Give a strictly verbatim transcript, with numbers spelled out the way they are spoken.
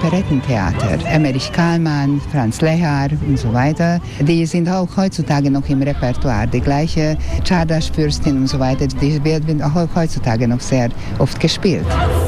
Operettentheater. Emmerich Kallmann, Franz Lehár und so weiter. Die sind auch heutzutage noch im Repertoire. Die gleiche Csárdás Fürstin und so weiter, die wird auch heutzutage noch sehr oft gespielt.